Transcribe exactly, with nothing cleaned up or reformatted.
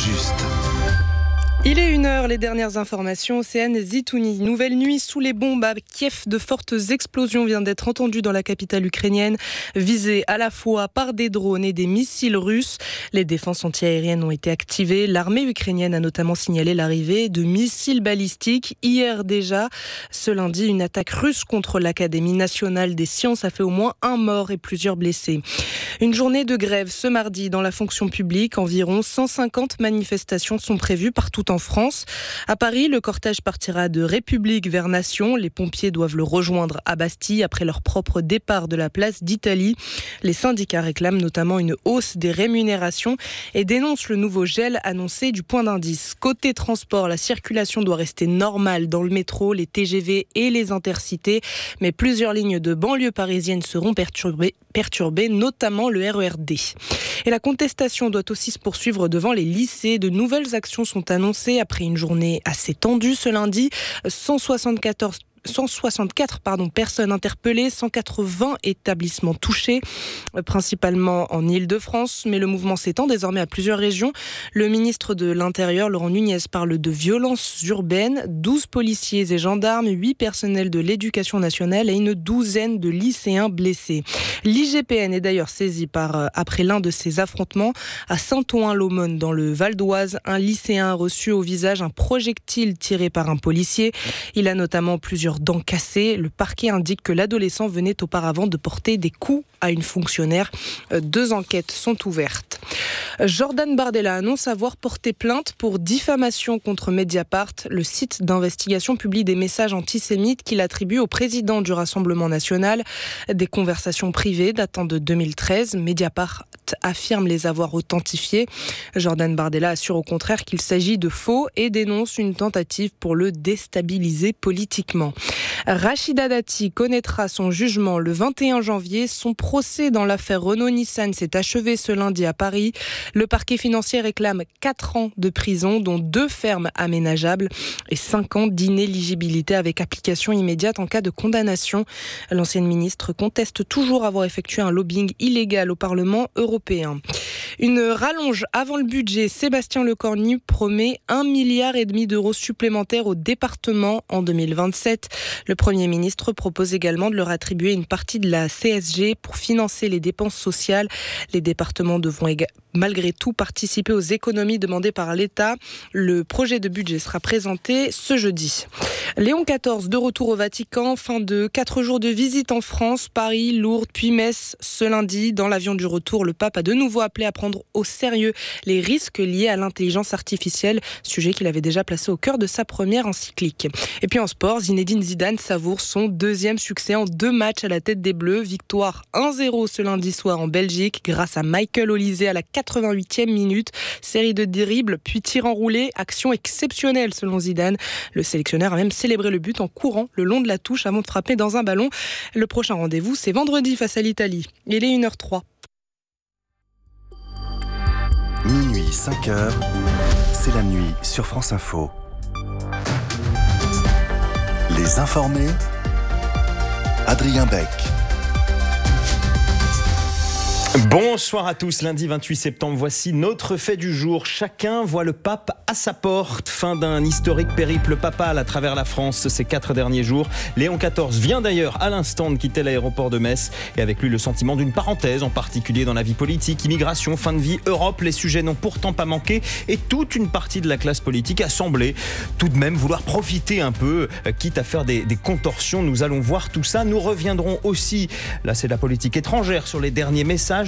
juste. Il est une heure, les dernières informations. Océane Zitouni. Nouvelle nuit sous les bombes à Kiev. De fortes explosions viennent d'être entendues dans la capitale ukrainienne, visées à la fois par des drones et des missiles russes. Les défenses antiaériennes ont été activées. L'armée ukrainienne a notamment signalé l'arrivée de missiles balistiques. Hier déjà, ce lundi, une attaque russe contre l'Académie nationale des sciences a fait au moins un mort et plusieurs blessés. Une journée de grève ce mardi dans la fonction publique. Environ cent cinquante manifestations sont prévues partout en France. À Paris, le cortège partira de République vers Nation. Les pompiers doivent le rejoindre à Bastille après leur propre départ de la place d'Italie. Les syndicats réclament notamment une hausse des rémunérations et dénoncent le nouveau gel annoncé du point d'indice. Côté transport, la circulation doit rester normale dans le métro, les T G V et les intercités. Mais plusieurs lignes de banlieue parisienne seront perturbées, perturbées, notamment le R E R D. Et la contestation doit aussi se poursuivre devant les lycées. De nouvelles actions sont annoncées après une journée assez tendue ce lundi. cent soixante-quatorze cent soixante-quatre pardon, personnes interpellées, cent quatre-vingts établissements touchés, principalement en Île-de-France, mais le mouvement s'étend désormais à plusieurs régions. Le ministre de l'Intérieur, Laurent Nunez, parle de violences urbaines, douze policiers et gendarmes, huit personnels de l'éducation nationale et une douzaine de lycéens blessés. L'I G P N est d'ailleurs saisi par, après l'un de ces affrontements à Saint-Ouen-l'Aumône dans le Val d'Oise. Un lycéen a reçu au visage un projectile tiré par un policier. Il a notamment plusieurs dents cassées. Le parquet indique que l'adolescent venait auparavant de porter des coups à une fonctionnaire. Deux enquêtes sont ouvertes. Jordan Bardella annonce avoir porté plainte pour diffamation contre Mediapart. Le site d'investigation publie des messages antisémites qu'il attribue au président du Rassemblement national. Des conversations privées datant de deux mille treize. Mediapart affirme les avoir authentifiées. Jordan Bardella assure au contraire qu'il s'agit de faux et dénonce une tentative pour le déstabiliser politiquement. Rachida Dati connaîtra son jugement le vingt et un janvier. Son procès dans l'affaire Renault-Nissan s'est achevé ce lundi à Paris. Le parquet financier réclame quatre ans de prison, dont deux fermes aménageables et cinq ans d'inéligibilité avec application immédiate en cas de condamnation. L'ancienne ministre conteste toujours avoir effectué un lobbying illégal au Parlement européen. Une rallonge avant le budget. Sébastien Lecornu promet un milliard et demi d'euros supplémentaires au département en deux mille vingt-sept. Le Premier ministre propose également de leur attribuer une partie de la C S G pour financer les dépenses sociales. Les départements devront également malgré tout participer aux économies demandées par l'État. Le projet de budget sera présenté ce jeudi. Léon quatorze de retour au Vatican, fin de quatre jours de visite en France, Paris, Lourdes, puis Metz ce lundi. Dans l'avion du retour, le pape a de nouveau appelé à prendre au sérieux les risques liés à l'intelligence artificielle, sujet qu'il avait déjà placé au cœur de sa première encyclique. Et puis en sport, Zinedine Zidane savoure son deuxième succès en deux matchs à la tête des Bleus. Victoire un zéro ce lundi soir en Belgique grâce à Michael Olise à la quatre-vingt-huitième minute. Série de dribbles, puis tir enroulé. Action exceptionnelle selon Zidane. Le sélectionneur a même célébré le but en courant le long de la touche avant de frapper dans un ballon. Le prochain rendez-vous, c'est vendredi face à l'Italie. Il est une heure trois. Minuit, cinq heures, c'est la nuit sur France Info. Les informés, Adrien Beck. Bonsoir à tous, lundi vingt-huit septembre, voici notre fait du jour. Chacun voit le pape à sa porte. Fin d'un historique périple papal à travers la France ces quatre derniers jours. Léon quatorze vient d'ailleurs à l'instant de quitter l'aéroport de Metz et avec lui le sentiment d'une parenthèse, en particulier dans la vie politique, immigration, fin de vie, Europe. Les sujets n'ont pourtant pas manqué et toute une partie de la classe politique a semblé tout de même vouloir profiter un peu, quitte à faire des, des contorsions. Nous allons voir tout ça. Nous reviendrons aussi, là c'est la politique étrangère, sur les derniers messages